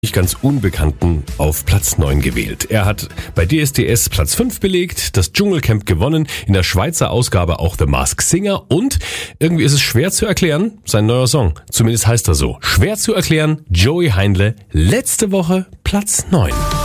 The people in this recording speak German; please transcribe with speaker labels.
Speaker 1: nicht ganz Unbekannten auf Platz 9 gewählt. Er hat bei DSDS Platz 5 belegt, das Dschungelcamp gewonnen, in der Schweizer Ausgabe auch The Masked Singer und irgendwie ist es schwer zu erklären, sein neuer Song. Zumindest heißt er so. Schwer zu erklären, Joey Heindle, letzte Woche Platz 9.